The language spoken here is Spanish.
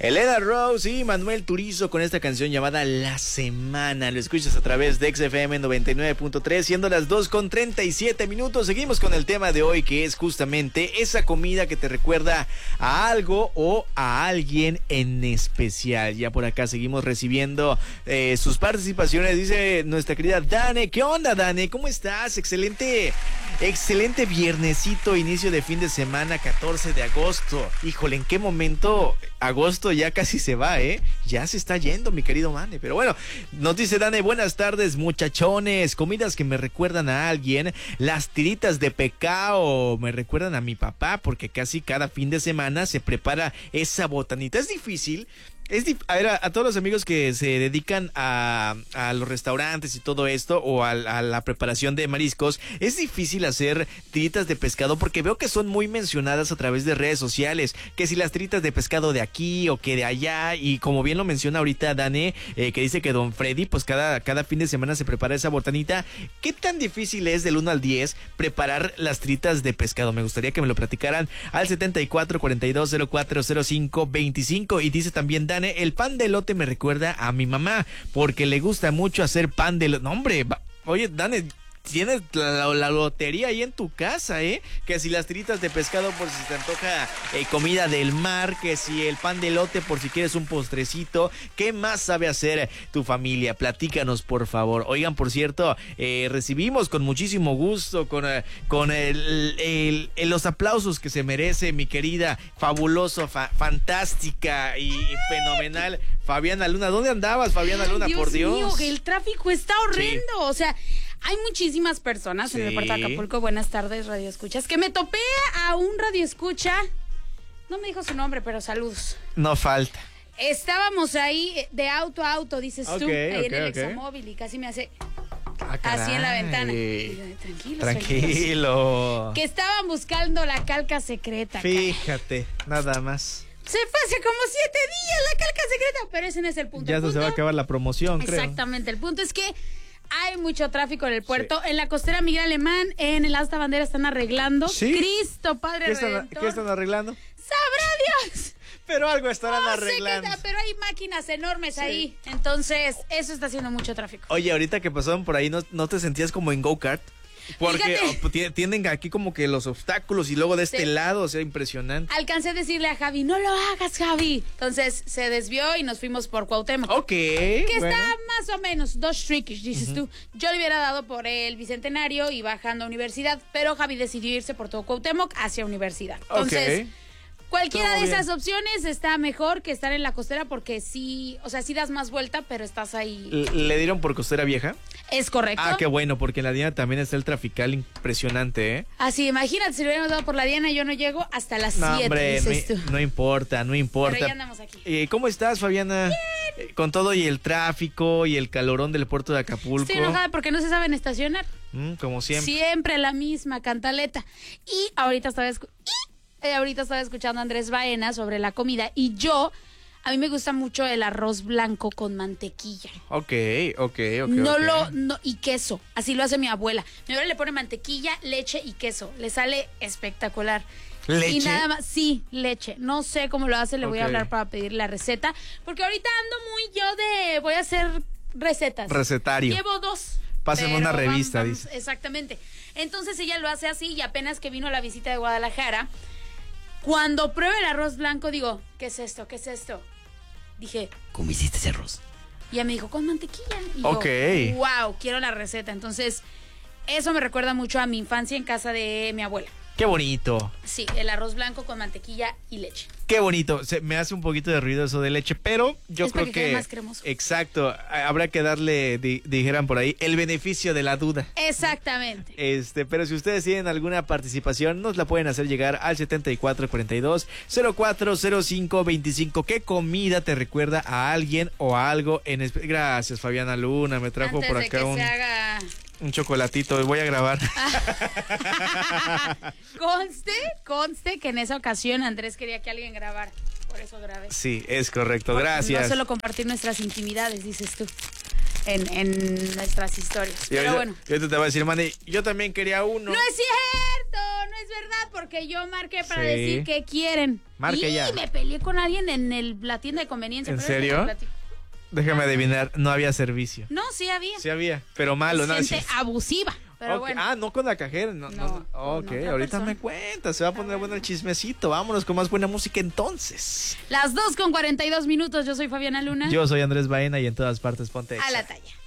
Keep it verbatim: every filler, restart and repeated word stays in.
Elena Rose y Manuel Turizo con esta canción llamada La Semana. Lo escuchas a través de X F M noventa y nueve punto tres, siendo las dos con treinta y siete minutos. Seguimos con el tema de hoy, que es justamente esa comida que te recuerda a algo o a alguien en especial. Ya por acá seguimos recibiendo eh, sus participaciones. Dice nuestra querida Dane. ¿Qué onda, Dane? ¿Cómo estás? Excelente, excelente viernesito, inicio de fin de semana, catorce de agosto. Híjole, ¿en qué momento agosto ya casi se va, eh? Ya se está yendo, mi querido Mane. Pero bueno, nos dice Dane, buenas tardes, muchachones. Comidas que me recuerdan a alguien. Las tiritas de pecado me recuerdan a mi papá, porque casi cada fin de semana se prepara esa botanita. Es difícil. Es dif- a ver, a, a todos los amigos que se dedican a, a los restaurantes y todo esto, o a, a la preparación de mariscos, es difícil hacer tiritas de pescado, porque veo que son muy mencionadas a través de redes sociales, que si las tiritas de pescado de aquí o que de allá, y como bien lo menciona ahorita Dane, eh, que dice que Don Freddy, pues cada, cada fin de semana se prepara esa botanita. ¿Qué tan difícil es del uno al diez preparar las tiritas de pescado? Me gustaría que me lo platicaran al setenta y cuatro, cuarenta y dos, cero cuatro, cero cinco, veinticinco. Y dice también Dane, el pan de elote me recuerda a mi mamá, porque le gusta mucho hacer pan de elote. No, hombre, va, oye, Dane, tienes la, la, la lotería ahí en tu casa, ¿eh? Que si las tiritas de pescado por si te antoja eh, comida del mar, que si el pan de elote por si quieres un postrecito. ¿Qué más sabe hacer tu familia? Platícanos, por favor. Oigan, por cierto, eh, recibimos con muchísimo gusto, con, eh, con el, el, el, los aplausos que se merece mi querida, fabuloso, fa, fantástica y, y fenomenal Fabiana Luna. ¿Dónde andabas, Fabiana Luna? Dios por Dios. mío, que el tráfico está horrendo. Sí. O sea, hay muchísimas personas sí. en el puerto de Acapulco. Buenas tardes, Radio Escuchas. Que me topé a un Radio Escucha. No me dijo su nombre, pero saludos. No falta. Estábamos ahí de auto a auto, dices okay, tú, ahí okay, en el okay. Examóvil, y casi me hace ah, así en la ventana. Y yo, tranquilo, tranquilo. Que estaban buscando la calca secreta. Fíjate, cara. Nada más. Se fue hace como siete días la calca secreta, pero ese no es el punto. Ya el punto, se va a acabar la promoción, creo. Exactamente, el punto es que hay mucho tráfico en el puerto. Sí. En la costera Miguel Alemán, en el Asta Bandera están arreglando. ¿Sí? Cristo Padre ¿Qué están, Redentor. ¿Qué están arreglando? ¡Sabrá Dios! Pero algo estarán no arreglando. Sé qué, pero hay máquinas enormes sí. ahí. Entonces, eso está haciendo mucho tráfico. Oye, ahorita que pasaron por ahí, ¿no, no te sentías como en go-kart? Porque oh, tienen aquí como que los obstáculos y luego de este sí. lado, o sea, impresionante. Alcancé a decirle a Javi, no lo hagas, Javi. Entonces se desvió y nos fuimos por Cuauhtémoc. Ok. Que bueno. Está más o menos dos trickish, dices uh-huh. tú. Yo le hubiera dado por el Bicentenario y bajando a Universidad, pero Javi decidió irse por todo Cuauhtémoc hacia Universidad. Entonces, okay. cualquiera todo de bien. Esas opciones está mejor que estar en la costera, porque sí, o sea, sí das más vuelta, pero estás ahí. ¿Le dieron por Costera Vieja? Es correcto. Ah, qué bueno, porque en la Diana también está el trafical impresionante, ¿eh? Así, imagínate, si lo hubiéramos dado por la Diana, yo no llego hasta las siete, no, hombre, dices no, tú. No importa, no importa. Pero ya andamos aquí. Eh, ¿Cómo estás, Fabiana? Bien. Eh, con todo y el tráfico y el calorón del puerto de Acapulco. Estoy enojada porque no se saben estacionar. Mm, como siempre. Siempre la misma cantaleta. Y ahorita estaba, escu- y, eh, ahorita estaba escuchando a Andrés Baena sobre la comida, y yo... A mí me gusta mucho el arroz blanco con mantequilla. Ok, ok, ok. No okay. lo, no, y queso. Así lo hace mi abuela. Mi abuela le pone mantequilla, leche y queso. Le sale espectacular. ¿Leche? Y nada más, sí, leche. No sé cómo lo hace, le okay. voy a hablar para pedir la receta. Porque ahorita ando muy yo de, voy a hacer recetas. Recetario. Llevo dos. Pásenme una revista, vamos, dice. Exactamente. Entonces ella lo hace así, y apenas que vino la visita de Guadalajara, cuando pruebe el arroz blanco, digo, ¿qué es esto? ¿Qué es esto? Dije, ¿cómo hiciste ese arroz? Y ella me dijo, con mantequilla. Y ok. yo, wow, quiero la receta. Entonces, eso me recuerda mucho a mi infancia en casa de mi abuela. ¡Qué bonito! Sí, el arroz blanco con mantequilla y leche. ¡Qué bonito! Se, me hace un poquito de ruido eso de leche, pero yo es creo para que que... quede más cremoso. Exacto. Habrá que darle, di, dijeran por ahí, el beneficio de la duda. Exactamente. Este, pero si ustedes tienen alguna participación, nos la pueden hacer llegar al setenta y cuatro, cuarenta y dos, cero cuatro, cero cinco, veinticinco. ¿Qué comida te recuerda a alguien o a algo en especial? Gracias, Fabiana Luna. Me trajo Antes por de acá que un... se haga... Un chocolatito, voy a grabar. conste, conste que en esa ocasión Andrés quería que alguien grabara. Por eso grabé. Sí, es correcto, gracias. No solo compartir nuestras intimidades, dices tú. en, en nuestras historias. Y Pero ahorita, bueno. Y ahorita te va a decir, Manny, yo también quería uno. No es cierto, no es verdad, porque yo marqué para Sí. decir que quieren. Marque y ya. me peleé con alguien en el, la tienda de conveniencia. ¿En pero ahorita serio? te platico. Déjame adivinar, no había servicio. No, sí había. Sí había, pero malo, ¿no? Gente Sí. abusiva, pero Ok. bueno. Ah, no con la cajera. No, no, No, no. Ok, con otra ahorita persona. me cuenta. Se va a poner bueno el chismecito. Vámonos con más buena música entonces. Las dos con cuarenta y dos minutos, yo soy Fabiana Luna. Yo soy Andrés Baena y en todas partes ponte A Exa. la talla.